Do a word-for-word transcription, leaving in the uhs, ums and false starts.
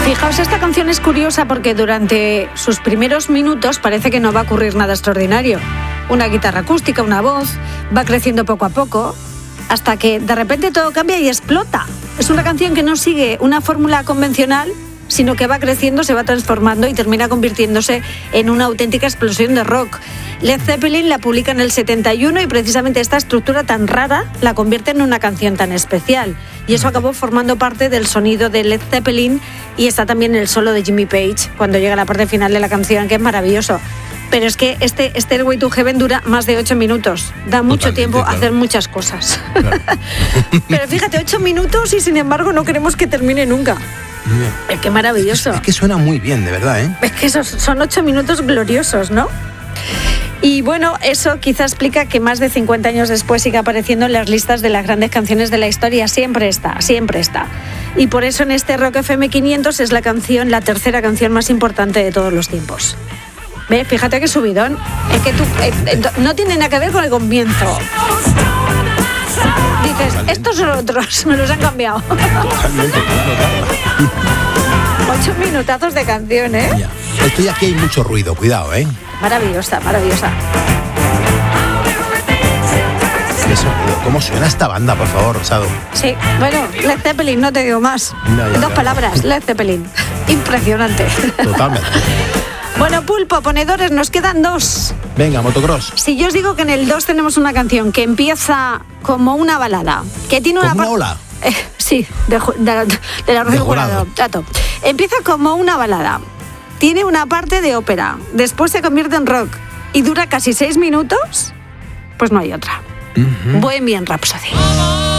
Fijaos, esta canción es curiosa porque durante sus primeros minutos parece que no va a ocurrir nada extraordinario. Una guitarra acústica, una voz, va creciendo poco a poco, hasta que de repente todo cambia y explota. Es una canción que no sigue una fórmula convencional, sino que va creciendo, se va transformando y termina convirtiéndose en una auténtica explosión de rock. Led Zeppelin la publica en el setenta y uno y precisamente esta estructura tan rara la convierte en una canción tan especial. Y eso acabó formando parte del sonido de Led Zeppelin, y está también el solo de Jimmy Page cuando llega la parte final de la canción, que es maravilloso. Pero es que este Stairway to Heaven dura más de ocho minutos. Da mucho Totalmente, tiempo claro. a hacer muchas cosas. Claro. Pero fíjate, ocho minutos y sin embargo no queremos que termine nunca. Es que maravilloso. Es que, es que suena muy bien, de verdad, ¿eh? Es que esos son ocho minutos gloriosos, ¿no? Y bueno, eso quizá explica que más de cincuenta años después siga apareciendo en las listas de las grandes canciones de la historia. Siempre está, siempre está. Y por eso en este Rock F M quinientos es la canción, la tercera canción más importante de todos los tiempos. ¿Ves? Fíjate qué subidón. Es que tú, eh, eh, no tiene nada que ver con el comienzo. Dices, estos son otros, me los han cambiado. Totalmente, Ocho minutazos de canción, ¿eh? Ya. Esto ya aquí hay mucho ruido, cuidado, ¿eh? Maravillosa, maravillosa. Eso, ¿cómo suena esta banda, por favor, Rosado? Sí, bueno, Led Zeppelin, no te digo más. No, ya, Dos ya, palabras, ya. Led Zeppelin. Impresionante. Totalmente. Bueno, Pulpo, ponedores, nos quedan dos. Venga, motocross. Si yo os digo que en el dos tenemos una canción que empieza como una balada, que tiene una... ¿Como una par- ola? Eh, sí, de, de, de la Rocío Jurado. Dato. Empieza como una balada, tiene una parte de ópera, después se convierte en rock y dura casi seis minutos, pues no hay otra. Uh-huh. Bohemian Rhapsody.